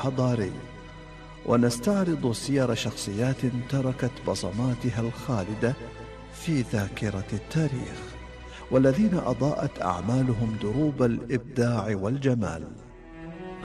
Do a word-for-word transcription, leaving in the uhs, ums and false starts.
الحضاري، ونستعرض سير شخصيات تركت بصماتها الخالدة في ذاكرة التاريخ، والذين أضاءت أعمالهم دروب الإبداع والجمال.